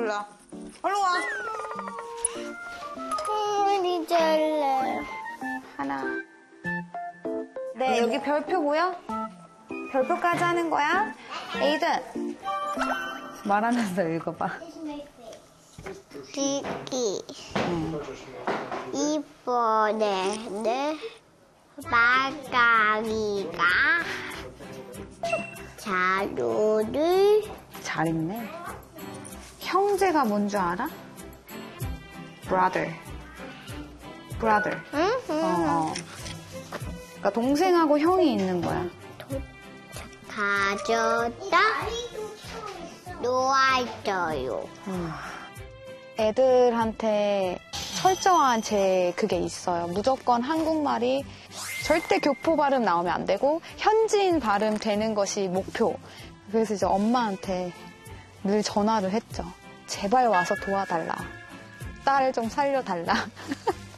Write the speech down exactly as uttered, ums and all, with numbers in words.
골라. 얼른 와. 우리 잘래. 하나. 네, 여기 별표 보여? 별표까지 하는 거야. 에이든. 말하면서 읽어봐. 기기. 응. 이번에는 마가리가 자료를 잘 읽네. 형제가 뭔 줄 알아? brother. brother. 응? 어, 어. 그러니까 동생하고 형이 있는 거야. 가져다 놓았어요. 음. 애들한테 철저한 제 그게 있어요. 무조건 한국말이 절대 교포 발음 나오면 안 되고 현지인 발음 되는 것이 목표. 그래서 이제 엄마한테 늘 전화를 했죠. 제발 와서 도와달라. 딸 좀 살려달라.